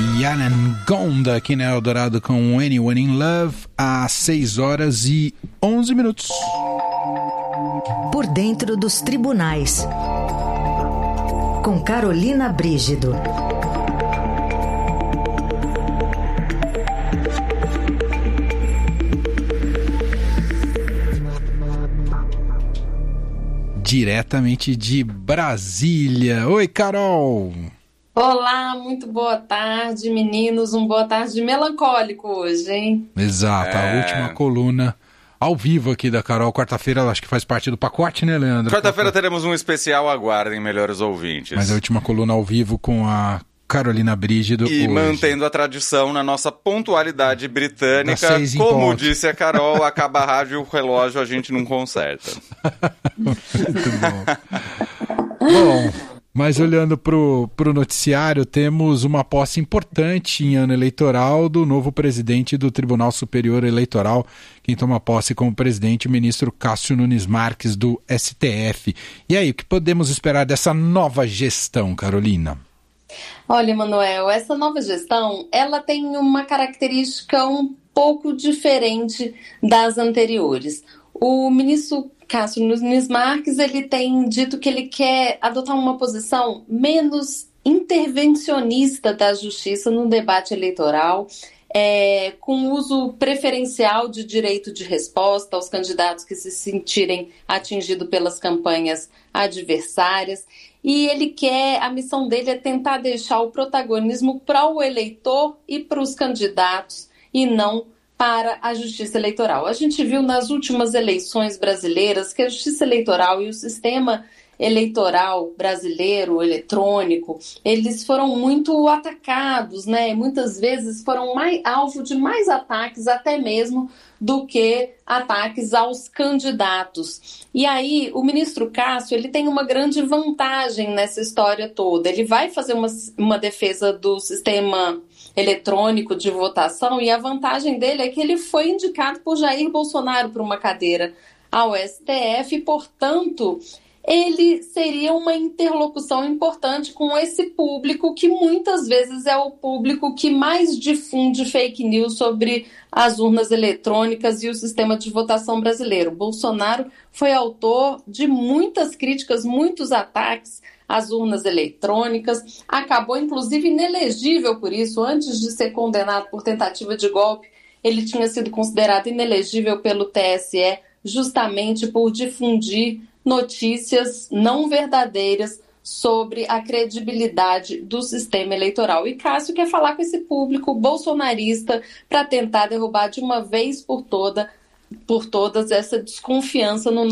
Yanangonda aqui na Eldorado com Anyone in Love às 6h11. Por dentro dos tribunais, com Carolina Brígido. Diretamente de Brasília. Oi, Carol! Olá, muito boa tarde, meninos. Boa tarde melancólico hoje, hein? Exato, a última coluna ao vivo aqui da Carol. Quarta-feira, acho que faz parte do pacote, né, Leandro? Quarta-feira teremos um especial, aguardem, melhores ouvintes. Mas a última coluna ao vivo com a Carolina Brígido. E hoje, mantendo a tradição na nossa pontualidade britânica, como disse a Carol, acaba a rádio e o relógio a gente não conserta. Muito bom. Bom, mas olhando pro noticiário, temos uma posse importante em ano eleitoral do novo presidente do Tribunal Superior Eleitoral. Quem toma posse como presidente, o ministro Cássio Nunes Marques, do STF. E aí, o que podemos esperar dessa nova gestão, Carolina? Olha, Manuel, essa nova gestão, ela tem uma característica um pouco diferente das anteriores. O ministro Cássio Nunes Marques, ele tem dito que ele quer adotar uma posição menos intervencionista da justiça no debate eleitoral, com uso preferencial de direito de resposta aos candidatos que se sentirem atingidos pelas campanhas adversárias. E a missão dele é tentar deixar o protagonismo para o eleitor e para os candidatos e não para a justiça eleitoral. A gente viu nas últimas eleições brasileiras que a justiça eleitoral e o sistema eleitoral brasileiro, eletrônico, eles foram muito atacados, né? Muitas vezes foram alvo de mais ataques até mesmo do que ataques aos candidatos. E aí, o ministro Cássio, ele tem uma grande vantagem nessa história toda. Ele vai fazer uma defesa do sistema eletrônico de votação, e a vantagem dele é que ele foi indicado por Jair Bolsonaro para uma cadeira ao STF, e, portanto, ele seria uma interlocução importante com esse público que muitas vezes é o público que mais difunde fake news sobre as urnas eletrônicas e o sistema de votação brasileiro. Bolsonaro foi autor de muitas críticas, muitos ataques às urnas eletrônicas, acabou inclusive inelegível por isso. Antes de ser condenado por tentativa de golpe, ele tinha sido considerado inelegível pelo TSE justamente por difundir notícias não verdadeiras sobre a credibilidade do sistema eleitoral. E Cássio quer falar com esse público bolsonarista para tentar derrubar de uma vez por todas essa desconfiança no